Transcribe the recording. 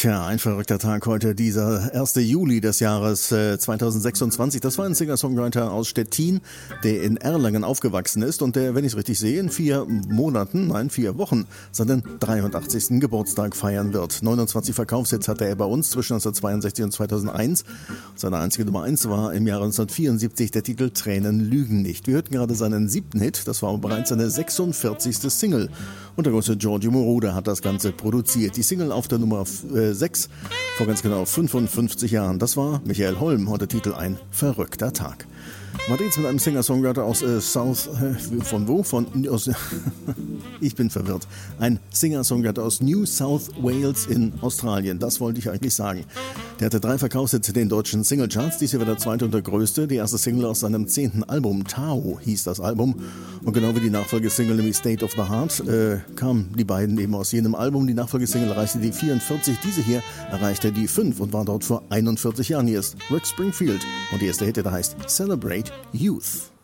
Tja, ein verrückter Tag heute, dieser 1. Juli des Jahres 2026. Das war ein Singer-Songwriter aus Stettin, der in Erlangen aufgewachsen ist und der, wenn ich es richtig sehe, in 4 Wochen seinen 83. Geburtstag feiern wird. 29 Verkaufshits hatte er bei uns zwischen 1962 und 2001. Seine einzige Nummer 1 war im Jahre 1974 der Titel Tränen lügen nicht. Wir hörten gerade seinen 7. Hit, das war aber bereits seine 46. Single. Und der große Giorgio Moroder hat das Ganze produziert. Die Single auf der Nummer 6 vor ganz genau 55 Jahren. Das war Michael Holm und der Titel Ein verrückter Tag. Weiter geht's mit einem Singer-Songwriter aus ich bin verwirrt. Ein Singer-Songwriter aus New South Wales in Australien. Das wollte ich eigentlich sagen. Der hatte 3 Verkaufshits in den deutschen Singlecharts. Dies hier war der zweite und der größte. Die erste Single aus seinem 10. Album, Tao hieß das Album. Und genau wie die Nachfolgesingle, nämlich State of the Heart, kamen die beiden eben aus jenem Album. Die Nachfolgesingle erreichte die 44. Diese hier erreichte die 5 und war dort vor 41 Jahren. Hier ist Rick Springfield. Und die erste Hit, der heißt Celebrate Youth.